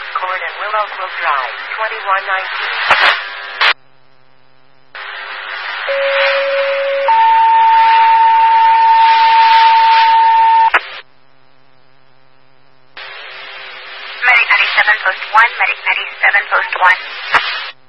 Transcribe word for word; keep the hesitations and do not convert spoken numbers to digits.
Court and Willow Grove Drive, twenty-one nineteen. Medic ninety-seven, post one. Medic ninety-seven, post one.